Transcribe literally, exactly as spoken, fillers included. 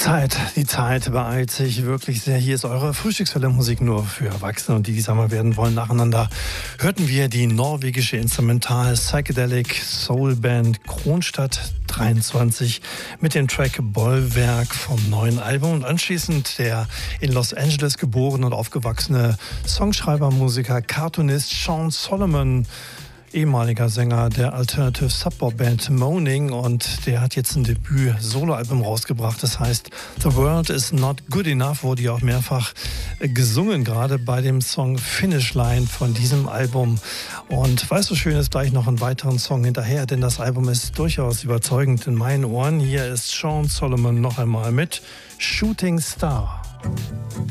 Zeit, die Zeit beeilt sich wirklich sehr. Hier ist eure Frühstückswelle Musik nur für Erwachsene und die, die Sommer werden wollen. Nacheinander hörten wir die norwegische Instrumental Psychedelic Soul Band Kronstadt dreiundzwanzig mit dem Track Bollwerk vom neuen Album und anschließend der in Los Angeles geborene und aufgewachsene Songschreiber, Musiker, Cartoonist Sean Solomon, ehemaliger Sänger der Alternative Subpop-Band Moaning, und der hat jetzt ein Debüt-Soloalbum rausgebracht. Das heißt The World is Not Good Enough, wurde ja auch mehrfach gesungen, gerade bei dem Song Finish Line von diesem Album. Und weißt du, schön ist gleich noch einen weiteren Song hinterher, denn das Album ist durchaus überzeugend in meinen Ohren. Hier ist Sean Solomon noch einmal mit Shooting Star.